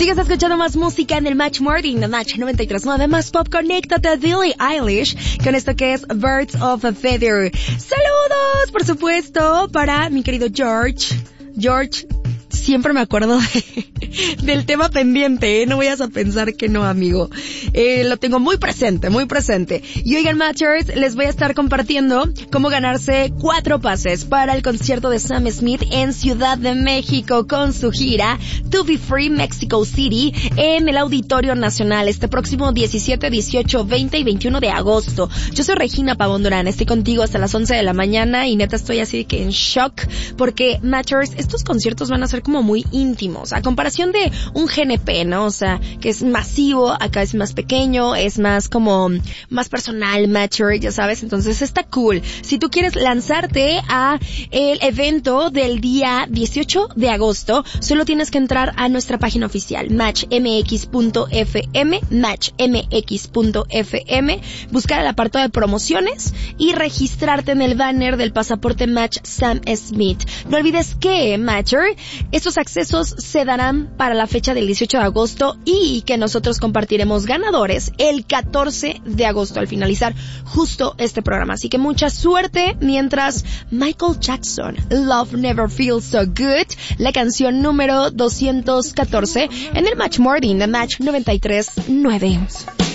Sigues escuchando más música en el Match Morning, The Match 93.9, más pop. Conéctate a Billie Eilish con esto que es Birds of a Feather. Saludos, por supuesto, para mi querido George. George, siempre me acuerdo del tema pendiente, ¿eh? No vayas a pensar que no, amigo. Lo tengo muy presente, muy presente. Y oigan, Matchers, les voy a estar compartiendo cómo ganarse 4 pases para el concierto de Sam Smith en Ciudad de México con su gira To Be Free Mexico City en el Auditorio Nacional este próximo 17, 18, 20 y 21 de agosto. Yo soy Regina Pavón Durán, estoy contigo hasta las 11 de la mañana y neta estoy así de que en shock porque, Matchers, estos conciertos van a ser como muy íntimos, a comparación de un GNP, ¿no? O sea, que es masivo, acá es más pequeño, es más como, más personal, mature, ya sabes, entonces está cool. Si tú quieres lanzarte a el evento del día 18 de agosto, solo tienes que entrar a nuestra página oficial, matchmx.fm, matchmx.fm, buscar el apartado de promociones y registrarte en el banner del pasaporte Match Sam Smith. No olvides que, Matcher, estos accesos se darán para la fecha del 18 de agosto y que nosotros compartiremos ganadores el 14 de agosto al finalizar justo este programa. Así que mucha suerte mientras Michael Jackson, Love Never Feels So Good, la canción número 214 en el Match Morning, The Match 93.9.